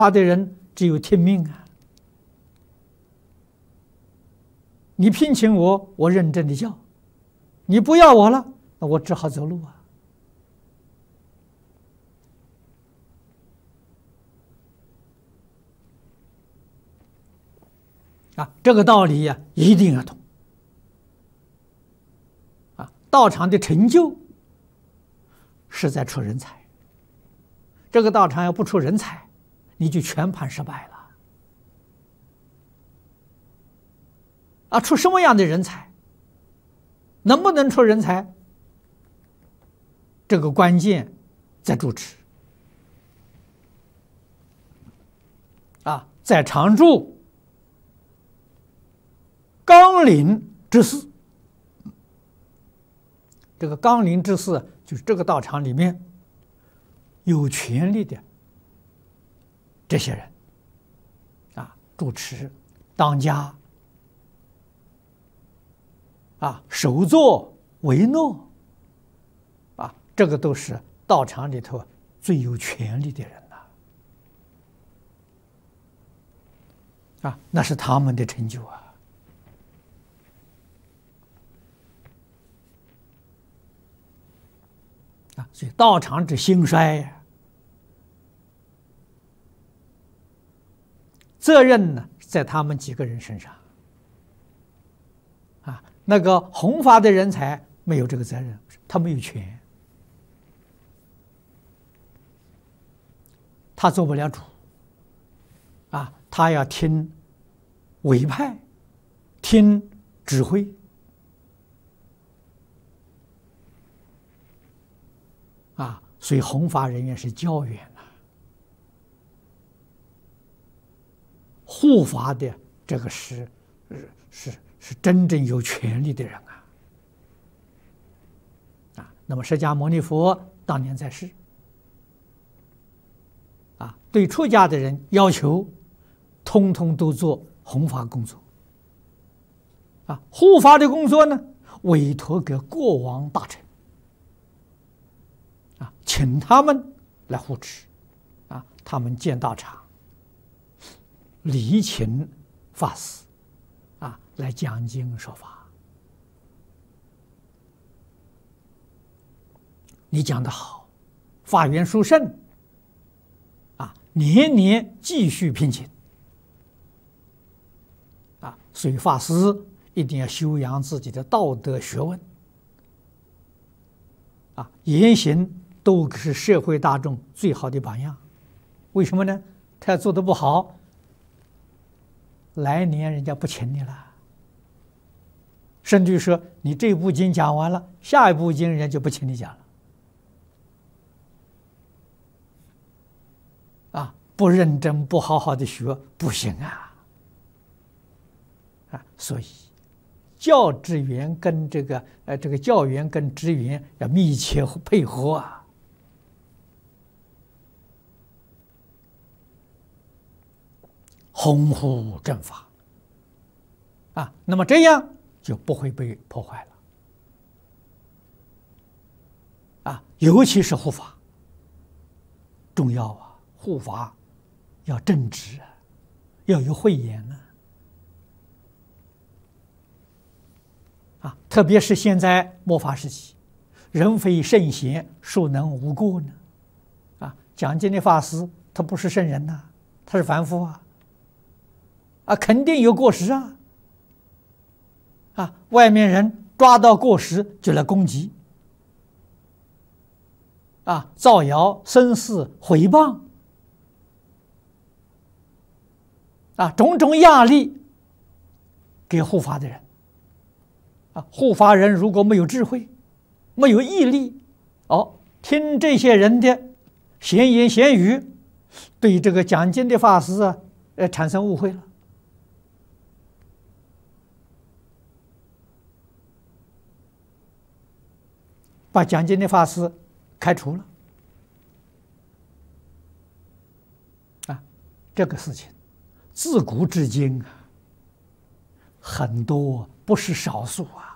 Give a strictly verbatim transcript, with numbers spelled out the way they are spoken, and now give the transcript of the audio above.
法的人只有听命啊！你聘请我，我认真的教；你不要我了，那我只好走路啊！啊，这个道理呀、啊，一定要懂。啊，道场的成就是在出人才。这个道场要不出人才，你就全盘失败了。啊，出什么样的人才？能不能出人才？这个关键在主持。啊，在常住纲领之事。这个纲领之事，就是这个道场里面有权力的这些人，啊，主持、当家。啊，首座为诺，啊，这个都是道场里头最有权力的人了，啊，那是他们的成就啊，啊，所以道场之兴衰呀，责任呢在他们几个人身上。那个弘法的人才没有这个责任，他没有权，他做不了主，啊，他要听委派，听指挥，啊，所以弘法人员是教员呐，护法的这个是是。是真正有权力的人啊！啊，那么释迦牟尼佛当年在世，啊，对出家的人要求，通通都做弘法工作。啊，护法的工作呢，委托给国王大臣，啊，请他们来护持，啊，他们建道场，礼请法师。啊，来讲经说法，你讲得好，法缘殊胜，啊，年年继续聘请，啊，所以法师一定要修养自己的道德学问，啊，言行都是社会大众最好的榜样。为什么呢？他要做得不好，来年人家不请你了，甚至于说你这部经讲完了，下一部经人家就不请你讲了，啊，不认真不好好的学不行啊，啊，所以教职员跟这个呃这个教员跟职员要密切配合啊。弘护正法，啊，那么这样就不会被破坏了，啊，尤其是护法，重要啊，护法要正直啊，要有慧眼呢，啊，特别是现在末法时期，人非圣贤，孰能无过呢？啊，讲经的法师他不是圣人呐、啊，他是凡夫啊。啊，肯定有过失啊！啊，外面人抓到过失就来攻击，啊，造谣生事毁谤，啊，种种压力给护法的人，啊，护法人如果没有智慧，没有毅力，哦，听这些人的闲言闲语，对这个讲经的法师啊，呃，产生误会了。把讲经的法师开除了，啊，这个事情自古至今啊，很多不是少数啊。